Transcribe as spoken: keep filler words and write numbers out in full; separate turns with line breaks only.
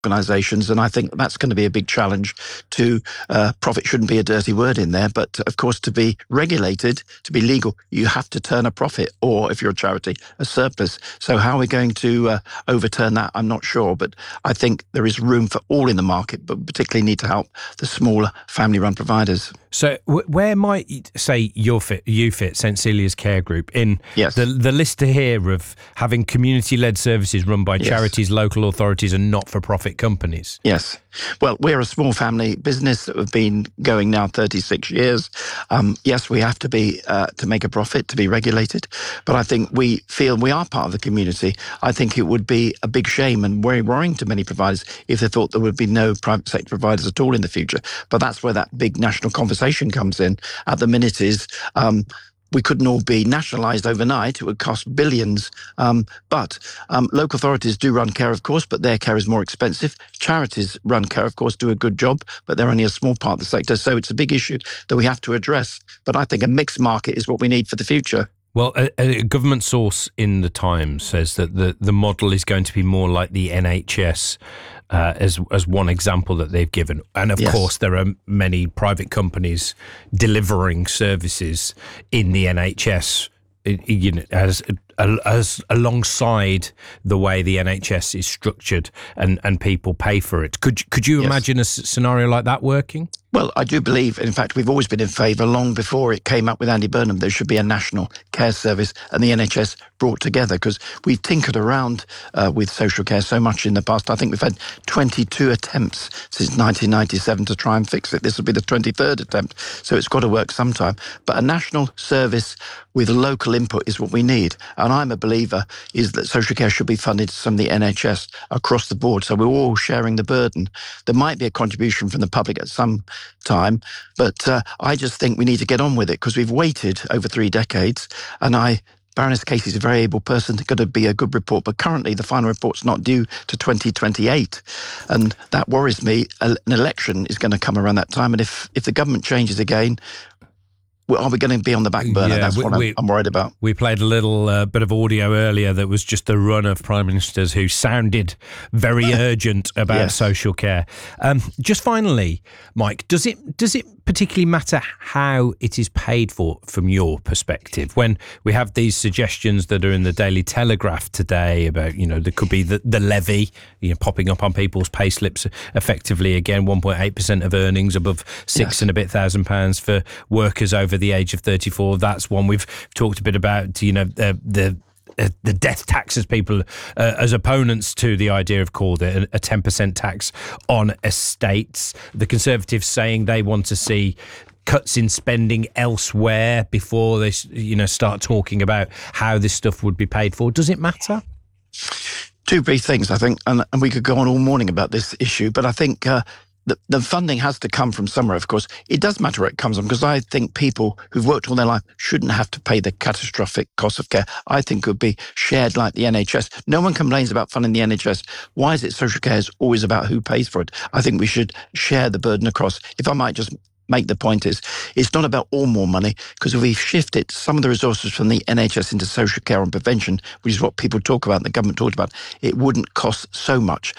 organisations, and I think that's going to be a big challenge to, uh, profit shouldn't be a dirty word in there, but of course to be regulated, to be legal, you have to turn a profit, or if you're a charity, a surplus. So how are we going to uh, overturn that? I'm not sure, but I think there is room for all in the market, but particularly need to help the smaller family-run providers.
So w- where might, say, YouFit, YouFit, St Celia's Care Group, in
yes.
the, the list here of having community-led services run by
yes.
charities, local authorities and not-for-profit companies?
Yes. Well, we're a small family business that have been going now thirty-six years. Um, yes, we have to be, uh, to make a profit, to be regulated, but I think we feel we are part of the community. I think it would be a big shame and very worrying to many providers if they thought there would be no private sector providers at all in the future. But that's where that big national conversation comes in. At the minute is, um, we couldn't all be nationalised overnight. It would cost billions. Um, but um, local authorities do run care, of course, but their care is more expensive. Charities run care, of course, do a good job, but they're only a small part of the sector. So it's a big issue that we have to address. But I think a mixed market is what we need for the future.
Well, a, a government source in the Times says that the, the model is going to be more like the N H S, uh, as as one example that they've given. And of
yes.
course, there are many private companies delivering services in the N H S, you know, as as alongside the way the N H S is structured and, and people pay for it. Could could you
yes.
imagine a scenario like that working?
Well, I do believe, in fact, we've always been in favour, long before it came up with Andy Burnham, there should be a national care service and the N H S brought together, because we've tinkered around uh, with social care so much in the past. I think we've had twenty-two attempts since nineteen ninety-seven to try and fix it. This will be the twenty-third attempt, so it's got to work sometime. But a national service with local input is what we need. And I'm a believer is that social care should be funded from the N H S across the board, so we're all sharing the burden. There might be a contribution from the public at some time, but uh, I just think we need to get on with it, because we've waited over three decades, and I Baroness Casey's a very able person, going to be a good report, but currently the final report's not due to twenty twenty-eight, and that worries me. An election is going to come around that time, and if, if the government changes again, are we going to be on the back burner?
Yeah,
That's
we,
what I'm,
we,
I'm worried about.
We played a little uh, bit of audio earlier that was just the run of prime ministers who sounded very urgent about
yes.
social care. Um, just finally, Mike, does it does it particularly matter how it is paid for from your perspective? When we have these suggestions that are in the Daily Telegraph today about, you know, there could be the, the levy, you know, popping up on people's pay slips effectively again, one point eight percent of earnings above six
yes.
and a bit thousand pounds for workers over the age of thirty-four. That's one we've talked a bit about, you know, uh, the uh, the death tax, as people, uh, as opponents to the idea, have called it, a ten percent tax on estates. The Conservatives saying they want to see cuts in spending elsewhere before they, you know, start talking about how this stuff would be paid for. Does it matter?
Two brief things, I think, and, and we could go on all morning about this issue, but I think uh, the, the funding has to come from somewhere, of course. It does matter where it comes from, because I think people who've worked all their life shouldn't have to pay the catastrophic cost of care. I think it would be shared like the N H S. No one complains about funding the N H S. Why is it social care is always about who pays for it? I think we should share the burden across. If I might just make the point is, it's not about all more money, because if we shifted some of the resources from the N H S into social care and prevention, which is what people talk about and the government talked about, it wouldn't cost so much.